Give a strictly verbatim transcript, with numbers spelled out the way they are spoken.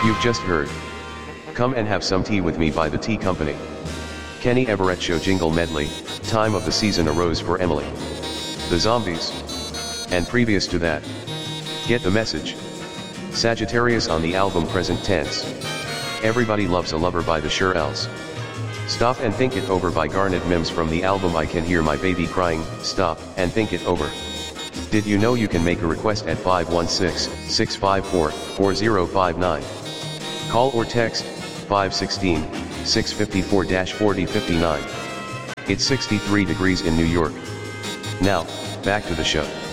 You've just heard Come and Have Some Tea With Me by The Tea Company. Kenny Everett Show Jingle Medley, Time of the Season, A Rose for Emily. The Zombies. And previous to that, Get the Message. Sagittarius on the album Present Tense. Everybody Loves a Lover by the Shirelles. Stop and Think It Over by Garnet Mims from the album I Can Hear My Baby Crying. Stop and Think It Over. Did you know you can make a request at five one six, six five four, four zero five nine? Call or text five one six, six five four, four zero five nine. It's sixty-three degrees in New York. Now, back to the show.